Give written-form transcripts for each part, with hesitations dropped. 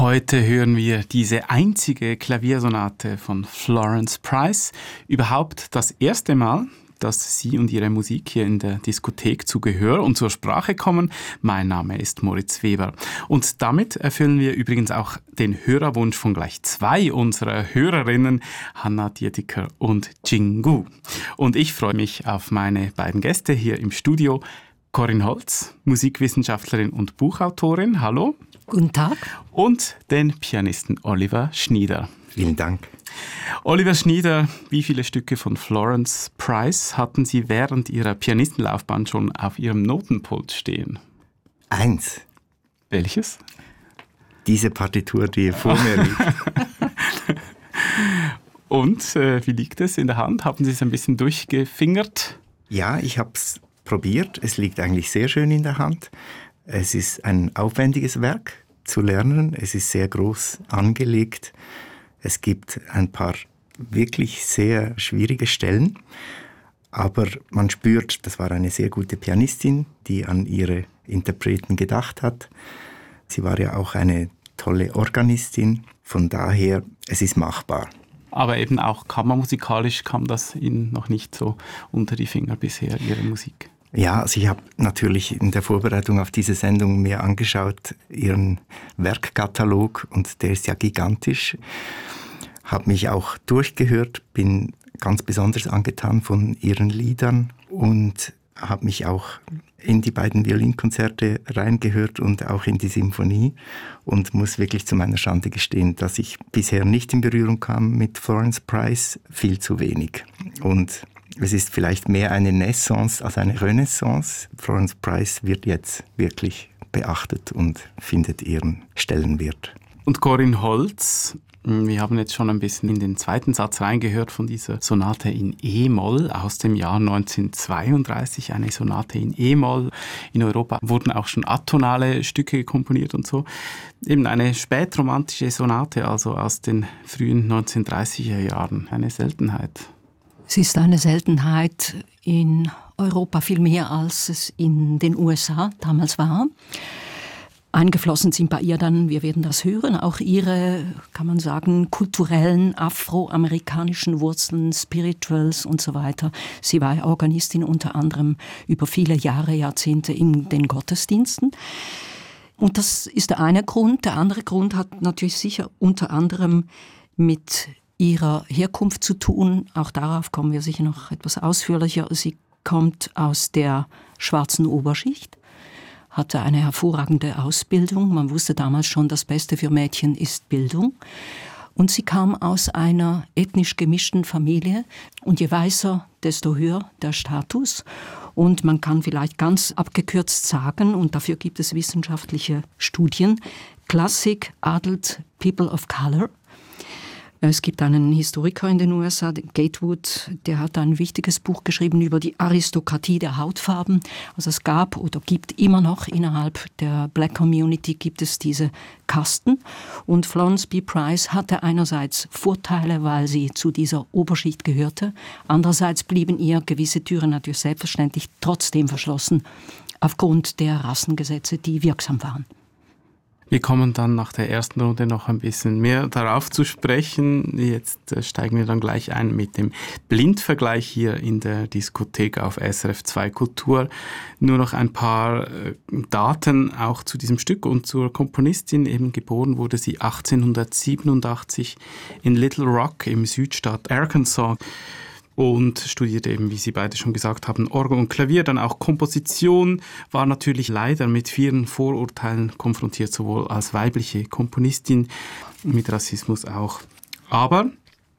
Heute hören wir diese einzige Klaviersonate von Florence Price. Überhaupt das erste Mal, dass Sie und Ihre Musik hier in der Diskothek zu Gehör und zur Sprache kommen. Mein Name ist Moritz Weber. Und damit erfüllen wir übrigens auch den Hörerwunsch von gleich zwei unserer Hörerinnen, Hanna Dietiker und Jingu. Und ich freue mich auf meine beiden Gäste hier im Studio. Corinne Holz, Musikwissenschaftlerin und Buchautorin. Hallo. Guten Tag. Und den Pianisten Oliver Schnieder. Vielen Dank. Oliver Schnieder, wie viele Stücke von Florence Price hatten Sie während Ihrer Pianistenlaufbahn schon auf Ihrem Notenpult stehen? 1. Welches? Diese Partitur, die vor mir liegt. Und wie liegt es in der Hand? Haben Sie es ein bisschen durchgefingert? Ja, ich habe es probiert. Es liegt eigentlich sehr schön in der Hand. Es ist ein aufwendiges Werk zu lernen. Es ist sehr groß angelegt. Es gibt ein paar wirklich sehr schwierige Stellen. Aber man spürt, das war eine sehr gute Pianistin, die an ihre Interpreten gedacht hat. Sie war ja auch eine tolle Organistin. Von daher, es ist machbar. Aber eben auch kammermusikalisch kam das Ihnen noch nicht so unter die Finger bisher, Ihre Musik? Ja, also ich habe natürlich in der Vorbereitung auf diese Sendung mir angeschaut, Ihren Werkkatalog, und der ist ja gigantisch. Habe mich auch durchgehört, bin ganz besonders angetan von Ihren Liedern und habe mich auch in die beiden Violinkonzerte reingehört und auch in die Symphonie und muss wirklich zu meiner Schande gestehen, dass ich bisher nicht in Berührung kam mit Florence Price, viel zu wenig. Und es ist vielleicht mehr eine Naissance als eine Renaissance. Florence Price wird jetzt wirklich beachtet und findet ihren Stellenwert. Und Corinne Holz, wir haben jetzt schon ein bisschen in den zweiten Satz reingehört von dieser Sonate in E-Moll aus dem Jahr 1932. Eine Sonate in E-Moll. In Europa wurden auch schon atonale Stücke komponiert und so. Eben eine spätromantische Sonate, also aus den frühen 1930er Jahren. Eine Seltenheit. Es ist eine Seltenheit in Europa viel mehr, als es in den USA damals war. Eingeflossen sind bei ihr dann, wir werden das hören, auch ihre, kann man sagen, kulturellen afroamerikanischen Wurzeln, Spirituals und so weiter. Sie war Organistin unter anderem über viele Jahre, Jahrzehnte in den Gottesdiensten. Und das ist der eine Grund. Der andere Grund hat natürlich sicher unter anderem mit ihrer Herkunft zu tun. Auch darauf kommen wir sicher noch etwas ausführlicher. Sie kommt aus der schwarzen Oberschicht, hatte eine hervorragende Ausbildung. Man wusste damals schon, das Beste für Mädchen ist Bildung. Und sie kam aus einer ethnisch gemischten Familie. Und je weißer, desto höher der Status. Und man kann vielleicht ganz abgekürzt sagen, und dafür gibt es wissenschaftliche Studien, Classic Adult People of Color. Es gibt einen Historiker in den USA, Gatewood, der hat ein wichtiges Buch geschrieben über die Aristokratie der Hautfarben. Also es gab oder gibt immer noch innerhalb der Black Community gibt es diese Kasten. Und Florence B. Price hatte einerseits Vorteile, weil sie zu dieser Oberschicht gehörte. Andererseits blieben ihr gewisse Türen natürlich selbstverständlich trotzdem verschlossen, aufgrund der Rassengesetze, die wirksam waren. Wir kommen dann nach der ersten Runde noch ein bisschen mehr darauf zu sprechen. Jetzt steigen wir dann gleich ein mit dem Blindvergleich hier in der Diskothek auf SRF 2 Kultur. Nur noch ein paar Daten auch zu diesem Stück und zur Komponistin. Eben geboren wurde sie 1887 in Little Rock im Südstaat Arkansas. Und studierte eben, wie Sie beide schon gesagt haben, Orgel und Klavier, dann auch Komposition, war natürlich leider mit vielen Vorurteilen konfrontiert, sowohl als weibliche Komponistin, mit Rassismus auch. Aber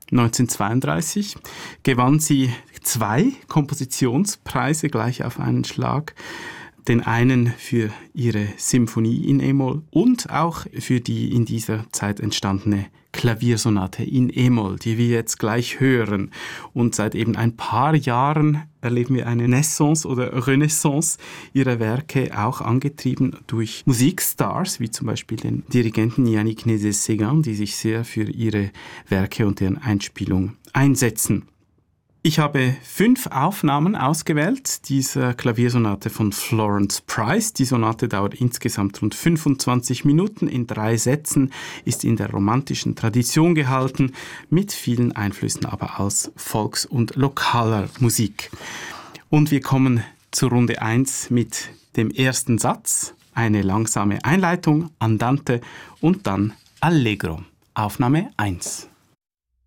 1932 gewann sie 2 Kompositionspreise gleich auf einen Schlag. Den einen für ihre Symphonie in E-Moll und auch für die in dieser Zeit entstandene Klaviersonate in E-Moll, die wir jetzt gleich hören. Und seit eben ein paar Jahren erleben wir eine Naissance oder Renaissance ihrer Werke, auch angetrieben durch Musikstars, wie zum Beispiel den Dirigenten Yannick Nézet-Séguin, die sich sehr für ihre Werke und deren Einspielung einsetzen. Ich habe 5 Aufnahmen ausgewählt dieser Klaviersonate von Florence Price. Die Sonate dauert insgesamt rund 25 Minuten in 3 Sätzen, ist in der romantischen Tradition gehalten, mit vielen Einflüssen aber aus Volks- und lokaler Musik. Und wir kommen zur Runde 1 mit dem ersten Satz, eine langsame Einleitung, Andante und dann Allegro. Aufnahme 1.